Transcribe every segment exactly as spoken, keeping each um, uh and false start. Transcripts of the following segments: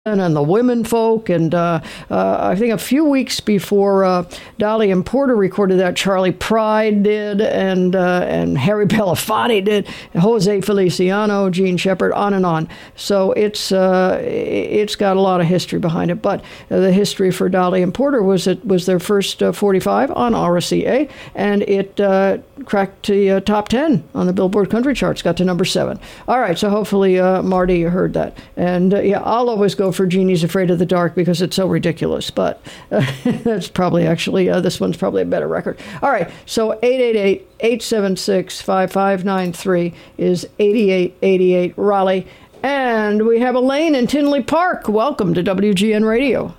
and the women folk, and uh, uh, I think a few weeks before uh, Dolly and Porter recorded that, Charlie Pride did, and uh, and Harry Belafonte did, Jose Feliciano, Gene Shepard, on and on. So it's uh, it's got a lot of history behind it. But uh, the history for Dolly and Porter was it was their first uh, forty-five on R C A, and it uh, cracked the uh, top ten on the Billboard Country Charts, got to number seven. All right, so hopefully uh, Marty, you heard that, and uh, yeah, I'll always go for Jeannie's Afraid of the Dark because it's so ridiculous, but uh, that's probably actually, uh, this one's probably a better record. All right, so eight eight eight, eight seven six, five five nine three is eighty-eight eighty-eight Raleigh, and we have Elaine in Tinley Park. Welcome to W G N Radio.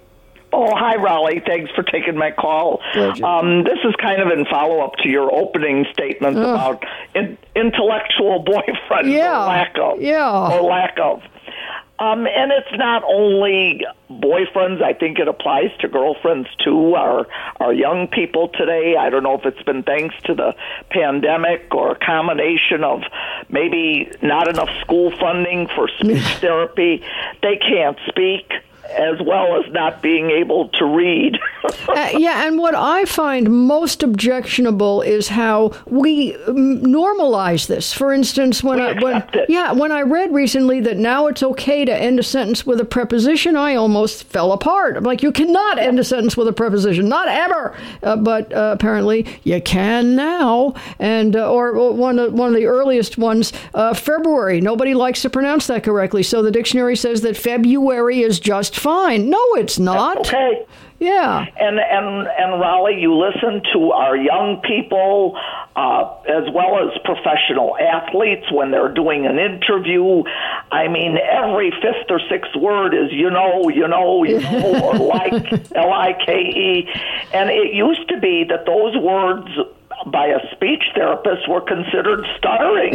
Oh, hi, Raleigh. Thanks for taking my call. Um, this is kind of in follow-up to your opening statements oh. about in, intellectual boyfriends yeah. or lack of. Yeah. Or lack of. Um, and it's not only boyfriends. I think it applies to girlfriends, too, our, our young people today. I don't know if it's been thanks to the pandemic or a combination of maybe not enough school funding for speech therapy. They can't speak, as well as not being able to read. uh, yeah, and what I find most objectionable is how we um, normalize this. For instance, when we I when it. yeah, when I read recently that now it's okay to end a sentence with a preposition, I almost fell apart. I'm like, you cannot end a sentence with a preposition, not ever. Uh, but uh, apparently you can now. And uh, or one of one of the earliest ones, uh, February. Nobody likes to pronounce that correctly, so the dictionary says that February is just fine. No, it's not. Okay. Yeah. And and and Raleigh, you listen to our young people uh, as well as professional athletes when they're doing an interview. I mean, every fifth or sixth word is you know, you know, you know, or like, L I K E. And it used to be that those words by a speech therapist were considered stuttering.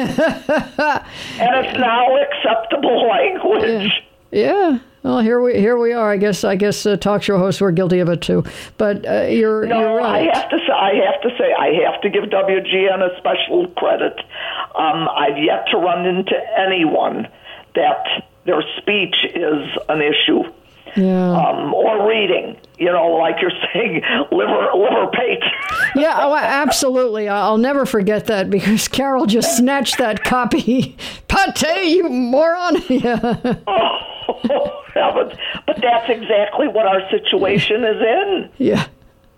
And it's now acceptable language. Yeah. yeah. Well, here we here we are. I guess I guess uh, talk show hosts were guilty of it too. But uh, you're no, you're right. I have to say I have to say I have to give W G N a special credit. Um, I've yet to run into anyone that their speech is an issue. Yeah. Um, or reading, you know, like you're saying, liver liver pate. Yeah, oh, absolutely. I'll never forget that because Carol just snatched that copy. Pate, you moron. Yeah. Oh, heavens. But that's exactly what our situation is in. Yeah,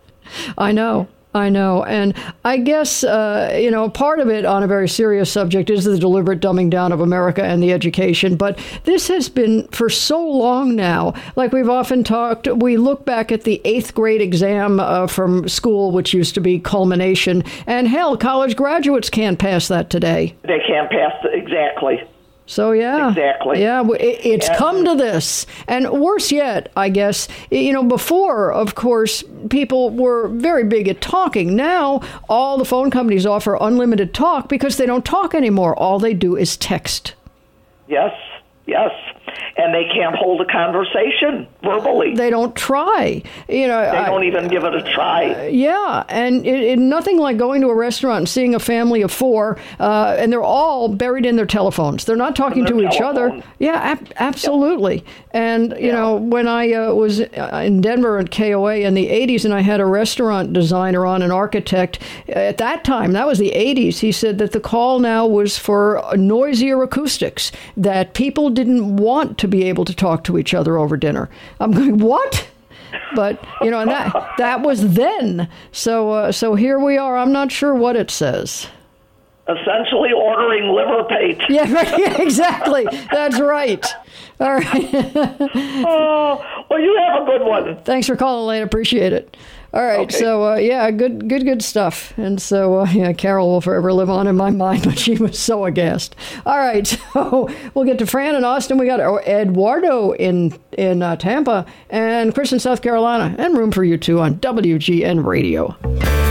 I know. I know. And I guess, uh, you know, part of it on a very serious subject is the deliberate dumbing down of America and the education. But this has been for so long now. Like we've often talked, we look back at the eighth grade exam uh, from school, which used to be culmination. And hell, college graduates can't pass that today. They can't pass it. Exactly. So, yeah, exactly. Yeah, it, it's and, come to this. And worse yet, I guess, you know, before, of course, people were very big at talking. Now, all the phone companies offer unlimited talk because they don't talk anymore. All they do is text. Yes, yes. And they can't hold a conversation verbally. They don't try. You know, they don't I, even give it a try. Uh, yeah, and it, it, nothing like going to a restaurant and seeing a family of four, uh, and they're all buried in their telephones. They're not talking to each telephone. other. Yeah, ab- absolutely. Yep. And, you yeah. know, when I uh, was in Denver at K O A in the eighties, and I had a restaurant designer on, an architect, at that time, that was the eighties, he said that the call now was for noisier acoustics, that people didn't want to be able to talk to each other over dinner. I'm going, what? But, you know, and that that was then. So uh, so here we are. I'm not sure what it says. Essentially ordering liver pate. Yeah, yeah, exactly. That's right. All right. Oh, well, you have a good one. Thanks for calling, Elaine. Appreciate it. All right, okay. so, uh, yeah, good, good, good stuff. And so, uh, yeah, Carol will forever live on in my mind, but she was so aghast. All right, so we'll get to Fran in Austin. We got Eduardo in, in uh, Tampa and Chris in South Carolina. And room for you, too, on W G N Radio.